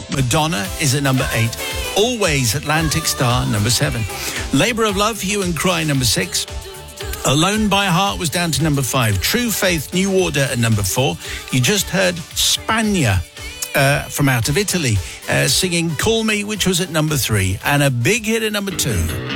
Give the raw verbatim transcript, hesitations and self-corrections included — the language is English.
Madonna is at number eight. Always, Atlantic Star, number seven. Labour of Love, Hue and Cry, number six. Alone by Heart was down to number five. True Faith, New Order at number four. You just heard Spagna uh, from out of Italy uh, singing Call Me, which was at number three. And a big hit at number two.